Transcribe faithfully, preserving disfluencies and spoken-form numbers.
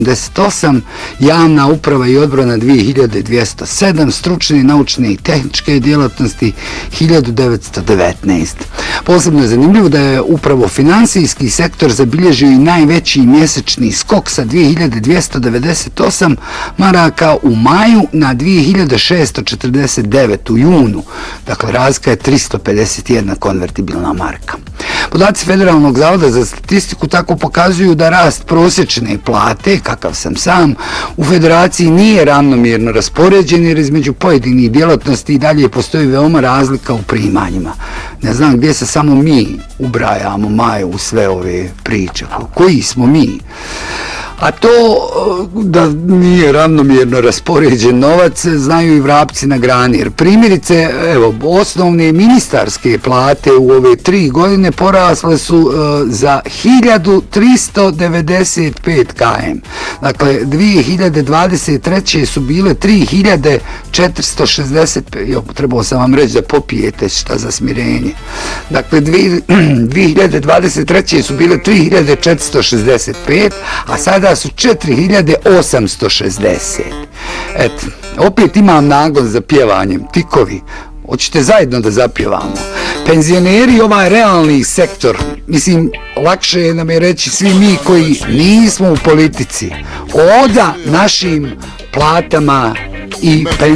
deset osam, javna uprava i odbrana dvije hiljade dvjesto sedam, stručne, naučne i tehničke djelatnosti hiljadu devetsto devetnaest. Posebno je zanimljivo da je upravo finansijski sektor zabilježio i najveći mjesečni skok sa dvije hiljade dvjesto devedeset osam maraka u maju na dvije hiljade šesto četrdeset devet u junu. Dakle, razlika je tristo pedeset jedna konvertibilna marka. Podaci Federalnog zavoda za statistiku tako pokazuju da rast prosječne plate, kakav sam sam, u federaciji nije ravnomjerno raspoređen jer između pojedinih djelatnosti i dalje postoji veoma razlika u primanjima. Ne znam gdje se samo mi ubrajamo, Majo, u sve ove priče. Koji smo mi? A to da nije ravnomjerno raspoređen novac znaju i vrapci na grani. Jer primjerice, evo, osnovne ministarske plate u ove tri godine porasle su uh, za hiljadu tristo devedeset pet kilometara. Dakle, dvije hiljade dvadeset treće su bile tri hiljade četiristo šezdeset pet. Jo, trebao sam vam reći da popijete šta za smirenje. Dakle, dvije hiljade dvadeset treće su bile tri hiljade četiristo šezdeset pet, a sada su četiri hiljade osamsto šezdeset. Eto, opet imam nagon za pjevanjem. Tikovi, hoćete zajedno da zapjevamo? Penzioneri, ovaj realni sektor, mislim, lakše je nam je reći svi mi koji nismo u politici, oda našim platama i penzionima.